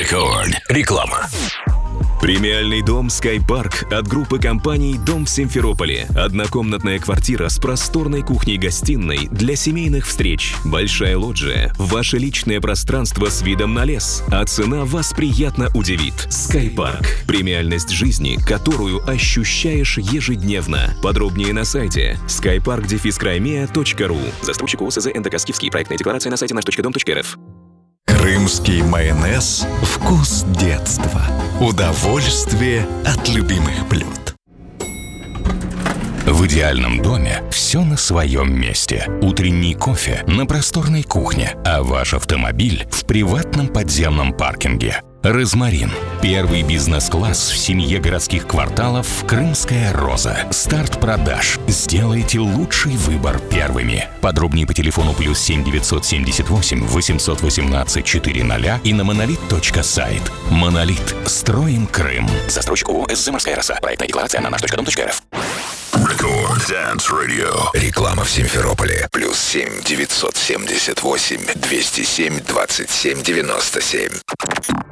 Рекорд. Реклама. Премиальный дом «Скайпарк» от группы компаний «Дом в Симферополе». Однокомнатная квартира с просторной кухней-гостиной для семейных встреч. Большая лоджия, ваше личное пространство с видом на лес. А цена вас приятно удивит. «Скайпарк». Премиальность жизни, которую ощущаешь ежедневно. Подробнее на сайте skypark-crimea.ru. Застройщик ОСЗ НДК «Скифский». Проектная декларация на сайте наш.дом.рф. Крымский майонез – вкус детства. Удовольствие от любимых блюд. В идеальном доме все на своем месте. Утренний кофе на просторной кухне, а ваш автомобиль в приватном подземном паркинге. «Розмарин» – первый бизнес-класс в семье городских кварталов «Крымская роза». Старт продаж. Сделайте лучший выбор первыми. Подробнее по телефону +7 978 818 400 и на monolith.сайт. «Монолит». Строим Крым. Застройщик ООО «СЗ Морская роса». Проектная декларация на наш.дом.рф. Рекорд Dance Radio. Реклама в Симферополе. +7 978 207 27 97.